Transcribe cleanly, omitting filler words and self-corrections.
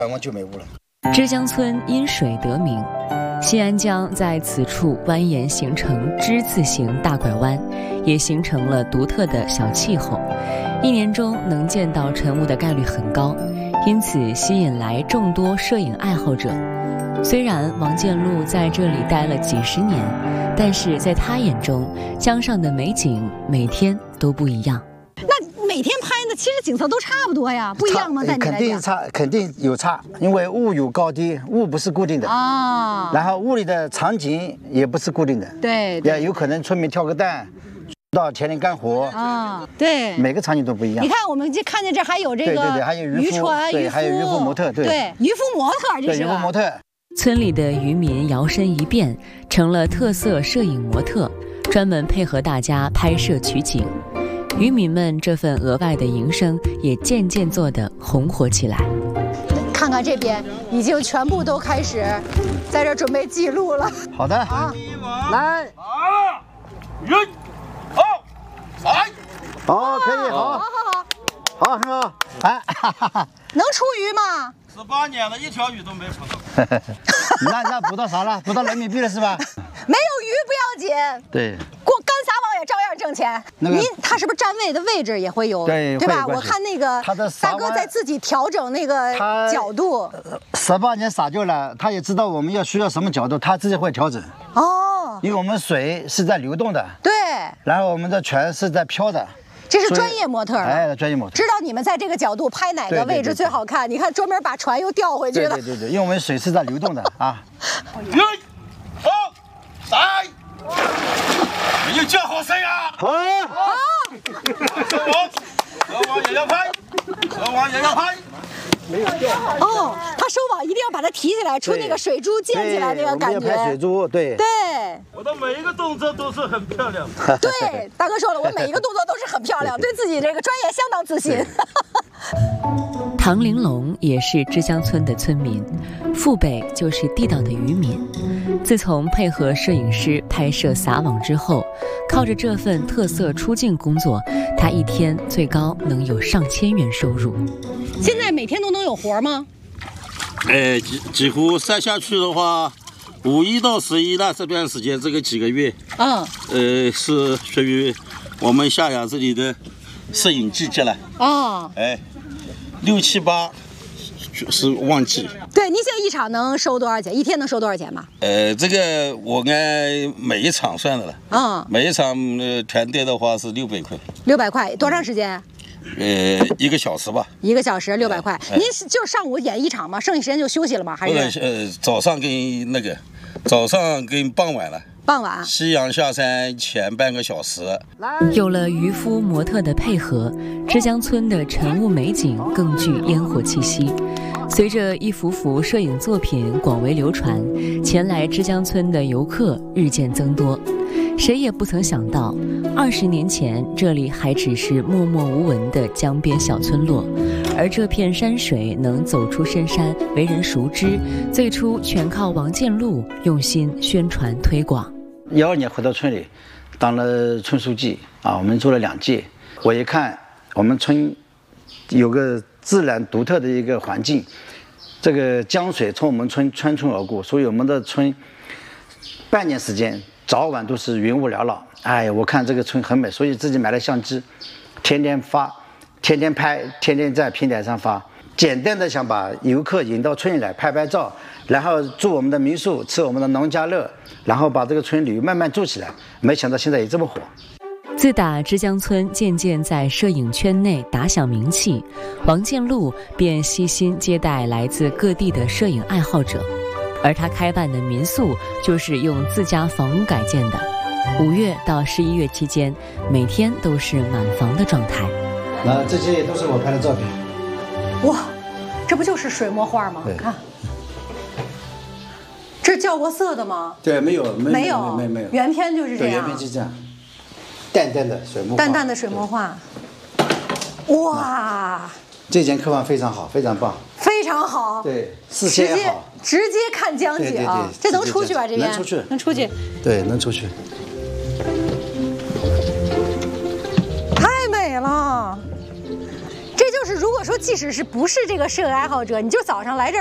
完就没雾了。 枝江村因水得名，西安江在此处蜿蜒形成之字形大拐弯，也形成了独特的小气候，一年中能见到晨雾的概率很高，因此吸引来众多摄影爱好者。虽然王建禄在这里待了几十年，但是在他眼中，江上的美景每天都不一样。 那每天拍的其实景色都差不多呀，不一样吗？在你来讲， 肯定差，肯定有差，因为雾有高低，雾不是固定的啊。 然后雾里的场景也不是固定的， 对， 也有可能村民挑个担，到田里干活啊，对， 每个场景都不一样。 你看，我们就看见这还有这个， 对，还有渔船， 对，还有渔夫模特， 对，渔夫模特，这是渔夫模特。 村里的渔民摇身一变，成了特色摄影模特，专门配合大家拍摄取景。渔民们这份额外的营生也渐渐做得红火起来。 看看这边，已经全部都开始在这准备记录了。 好的， 啊， 来， 人，好，来， 好，可以，好，好，很好，哎， 能出鱼吗 ？18年了，一条鱼都没捕到。 那捕到啥了？捕到人民币了是吧？ 没有鱼不要紧， 对， 光干撒网也照样挣钱。您他是不是站位的位置也会有？ 对吧？我看那个大哥在自己调整那个角度。 18年撒就了，他也知道我们需要什么角度，他自己会调整。 哦， 因为我们水是在流动的， 对， 然后我们的船是在漂的。 这是专业模特了， 哎，专业模特知道你们在这个角度拍哪个位置最好看。你看，专门把船又调回去了。 对，因为我们水是在流动的啊。 人，好，来，你要叫好声啊！ 好， 收网也要拍，收网也要拍。 哦，他收网一定要把它提起来，出那个水珠溅起来那个感觉。 拍水珠，对。 我的每一个动作都是很漂亮的。 对，大哥说了，我每一个动作都是很漂亮，对自己这个专业相当自信。 唐玲珑也是枝江村的村民，父辈就是地道的渔民。自从配合摄影师拍摄撒网之后，靠着这份特色出境工作，他一天最高能有上千元收入。 现在每天都能有活吗？ 几乎晒下去的话，5一到11那这段时间，这个几个月，是属于我们下雅这里的摄影季节了。6、7、8是旺季。 对，您现在一场能收多少钱？一天能收多少钱吧？ 这个我按每一场算的了。每一场团队的话是600块。 600块，多长时间 ？1个小时吧。 1个小时600块。您是就是上午演一场吗？剩下时间就休息了吗？还是？早上跟傍晚了。 傍晚， 夕阳下山前半个小时。 有了渔夫模特的配合，枝江村的晨雾美景更具烟火气息。随着一幅幅摄影作品广为流传，前来枝江村的游客日渐增多。谁也不曾想到，20年前这里还只是默默无闻的江边小村落，而这片山水能走出深山，为人熟知，最初全靠王建禄用心宣传推广。 12年回到村里，当了村书记啊，我们做了2届。我一看，我们村有个自然独特的一个环境，这个江水从我们村穿村而过，所以我们的村半年时间早晚都是云雾缭绕。哎，我看这个村很美，所以自己买了相机，天天发，天天拍，天天在平台上发。简单的想把游客引到村里来拍照，然后住我们的民宿，吃我们的农家乐，然后把这个村里慢慢做起来。没想到现在也这么火。 自打枝江村渐渐在摄影圈内打响名气，王建禄便悉心接待来自各地的摄影爱好者，而他开办的民宿就是用自家房屋改建的。5月到11月期间，每天都是满房的状态。 那这些也都是我拍的照片。 哇，这不就是水墨画吗？看，这是校过色的吗？ 对，没有， 原片就是这样。 对，原片是这样，淡淡的水墨画。 淡淡的水墨画。哇， 这件刻画非常好，非常棒， 非常好。 对，视线也好， 直接看江景啊！这能出去吧？这边能出去， 能出去。 对，能出去。 太美了。这就是如果说即使是不是这个摄影爱好者，你就早上来这儿。